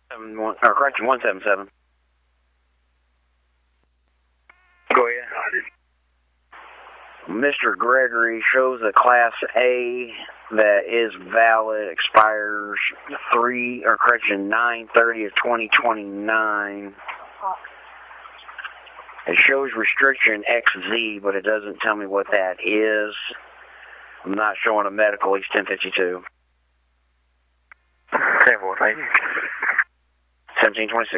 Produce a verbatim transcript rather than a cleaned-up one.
Seven one, or correction, one seven seven. Go ahead. Mister Gregory shows a Class A that is valid, expires three, or correction, nine thirty of twenty twenty-nine. It shows restriction X Z, but it doesn't tell me what that is. I'm not showing a medical, East ten fifty-two. ten four, thank you. seventeen twenty-six.